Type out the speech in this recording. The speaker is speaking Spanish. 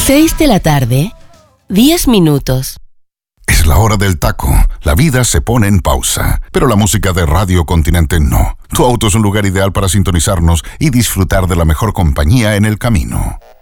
6 de la tarde, 10 minutos. Es la hora del taco. La vida se pone en pausa, pero la música de Radio Continente no. Tu auto es un lugar ideal para sintonizarnos y disfrutar de la mejor compañía en el camino.